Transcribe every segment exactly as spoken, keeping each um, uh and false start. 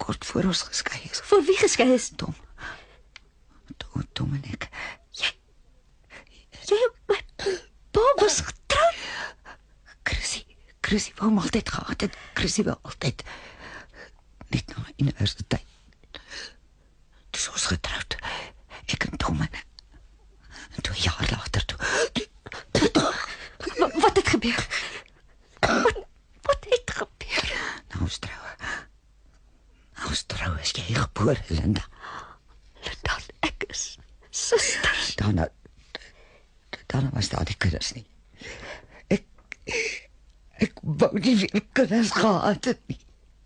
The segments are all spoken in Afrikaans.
kort voor ons geskei is. Voor wie geskei is? Tom. Tom, Tom en ek. Jy, jy, my pa was getroud. Chrissy, Chrissy wou hom altyd gehad het. Chrissy wou altyd, net na universiteit. Dis ons getrouwd. Ek en Tom en, en twee jaar later toe. Wat, wat het gebeur? Wat, wat het gebeur? Nou ons trouw. Nou ons trouw is jy gebore, Linda. Linda, ek is susters. Daarna, daarna was daar die kinders nie. Ek, ek wou nie weer kinders gehad het nie.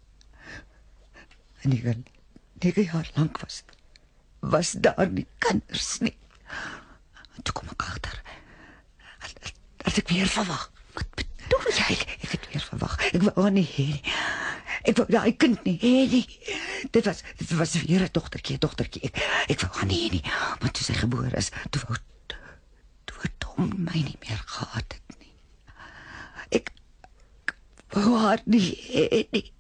En negen, negen jaar lang was, was daar nie kinders nie. En toe kom ek achter, dat, dat ek weer verwag. Wat bedoel jy? Ek, ek het weer verwag. Ek wou haar nie hê nie. Ek wou daai kind nie hê nie. Dit was, dit was weer 'n dogtertjie, dogtertjie. Ek, ek wou haar nie hê nie. Maar toe sy gebore is, toe wou, toe wou Tom my nie meer gehad het nie. Ek, ek wou haar nie hê nie.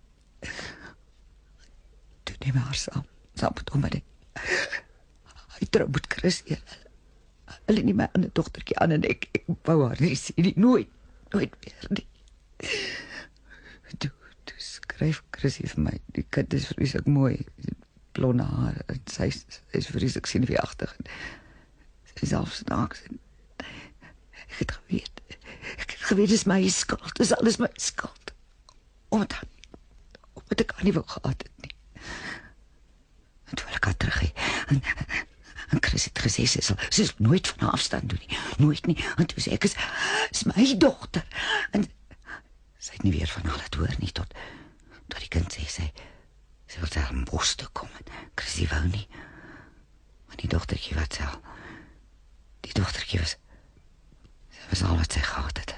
Toe neem haar saam, saam met hom en ek. Hy trou met Chris. Hulle neem my ander dogtertjie aan en ek, ek wou haar nie sien nie. Nooit, nooit meer nie. Toe, toe skryf Chrissy vir my, die kind is vreeslik mooi, blonde haar, en sy is, sy is vreeslik senuweeagtig, en sy is half snaaks, en ek het geweet, ek het geweet, dis my skuld, dis alles my skuld, omdat, omdat ek haar nie wou gehad het nie. En toe wil ek haar terug hê, en, en Chris het gesê, sy sal, sy sal nooit van haar afstand doen nie, nooit nie, en toe sê ek, is, is my dogter, en sy het nie weer van haar laat hoor nie, tot, tot die kind sê, sy, sy wil daar in bos toe kom, en Chrissy wou nie, maar die dochtertjie wat sy al, die dochtertjie was, sy was al wat sy gehad het,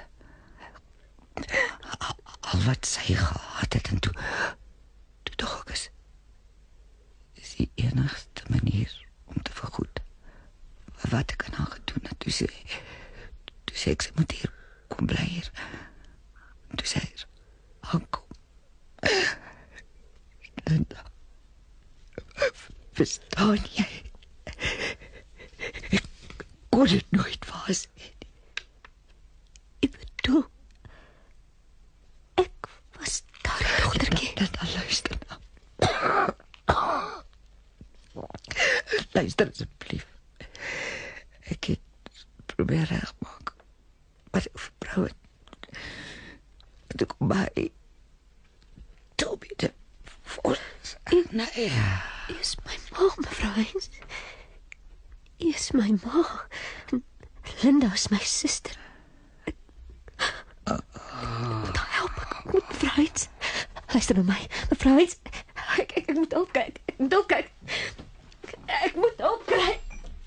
al, al wat sy gehad het, en toe, toe toch ook is, is die enigste manier om te vergoed, wat ek aan haar gedoen het, toe sê, toe sê ek, sy moet hier kom bly hier, toe sê hy, aankom. Linda, verstaan jy? Ek kon het nooit was nie. Ek bedoel, ek was daar die dogtertjie. Dat dan luister nou. Luister asseblief. Ek het probeer regmaak, wat ek verbrou het. Toe kom by Toby te volgens. Nee. U is my ma, mevrou Heinz. U is my ma. Linda is my suster. Ek, Oh. ek moet haar help. Ek moet mevrou Heinz. Luister na my. Mevrou Heinz. Ek, ek, ek moet opkyk. Ek moet opkyk. Ek, ek moet op.